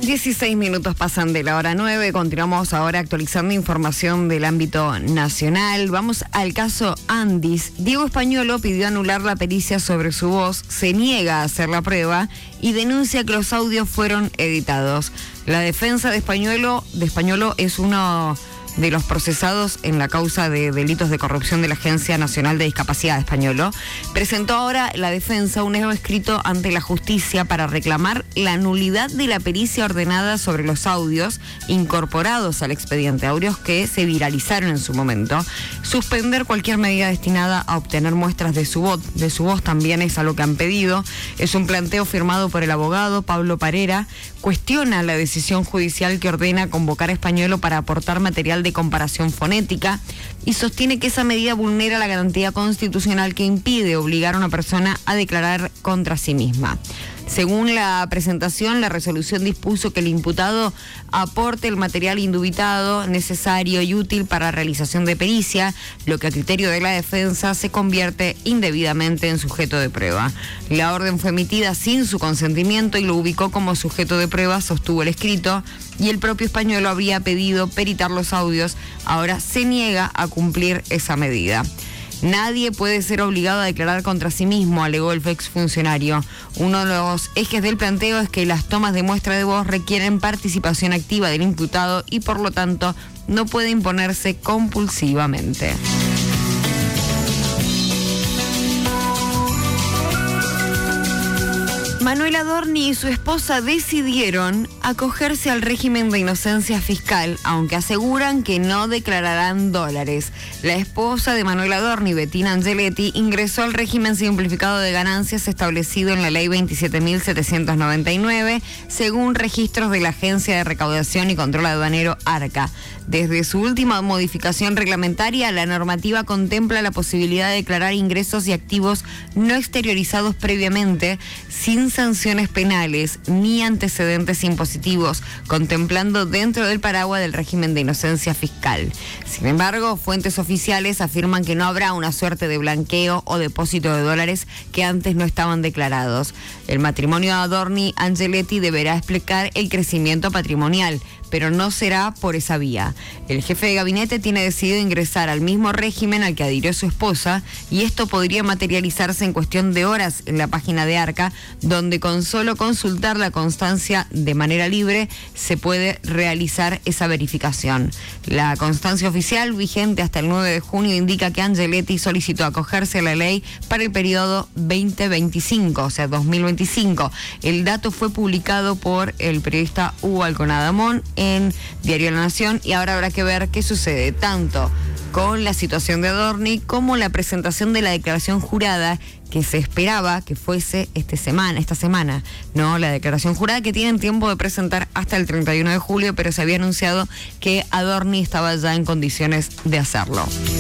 16 minutos pasan de la hora 9, continuamos ahora actualizando información del ámbito nacional. Vamos al caso Andis. Diego Españolo pidió anular la pericia sobre su voz, se niega a hacer la prueba y denuncia que los audios fueron editados. La defensa de Españolo es uno de los procesados en la causa de delitos de corrupción de la Agencia Nacional de Discapacidad de Españolo. Presentó ahora la defensa un nuevo escrito ante la justicia para reclamar la nulidad de la pericia ordenada sobre los audios incorporados al expediente, audios que se viralizaron en su momento. Suspender cualquier medida destinada a obtener muestras de su voz también es algo que han pedido. Es un planteo firmado por el abogado Pablo Parera. Cuestiona la decisión judicial que ordena convocar a Españolo para aportar material de comparación fonética y sostiene que esa medida vulnera la garantía constitucional que impide obligar a una persona a declarar contra sí misma. Según la presentación, la resolución dispuso que el imputado aporte el material indubitado necesario y útil para la realización de pericia, lo que a criterio de la defensa se convierte indebidamente en sujeto de prueba. La orden fue emitida sin su consentimiento y lo ubicó como sujeto de prueba, sostuvo el escrito, y el propio Españolo habría pedido peritar los audios, ahora se niega a cumplir esa medida. Nadie puede ser obligado a declarar contra sí mismo, alegó el exfuncionario. Uno de los ejes del planteo es que las tomas de muestra de voz requieren participación activa del imputado y por lo tanto no puede imponerse compulsivamente. Manuel Adorni y su esposa decidieron acogerse al régimen de inocencia fiscal, aunque aseguran que no declararán dólares. La esposa de Manuel Adorni, Bettina Angeletti, ingresó al régimen simplificado de ganancias establecido en la ley 27.799, según registros de la Agencia de Recaudación y Control Aduanero, ARCA. Desde su última modificación reglamentaria, la normativa contempla la posibilidad de declarar ingresos y activos no exteriorizados previamente, sin sanciones penales ni antecedentes impositivos, contemplando dentro del paraguas del régimen de inocencia fiscal. Sin embargo, fuentes oficiales afirman que no habrá una suerte de blanqueo o depósito de dólares que antes no estaban declarados. El matrimonio Adorni-Angeletti deberá explicar el crecimiento patrimonial, pero no será por esa vía. El jefe de gabinete tiene decidido ingresar al mismo régimen al que adhirió su esposa y esto podría materializarse en cuestión de horas en la página de ARCA, donde con solo consultar la constancia de manera libre se puede realizar esa verificación. La constancia oficial vigente hasta el 9 de junio indica que Angeletti solicitó acogerse a la ley para el periodo 2025, o sea 2025. El dato fue publicado por el periodista Hugo Alconadamón en Diario La Nación y ahora habrá que ver qué sucede tanto con la situación de Adorni como la presentación de la declaración jurada que se esperaba que fuese esta semana, ¿no? La declaración jurada que tienen tiempo de presentar hasta el 31 de julio, pero se había anunciado que Adorni estaba ya en condiciones de hacerlo.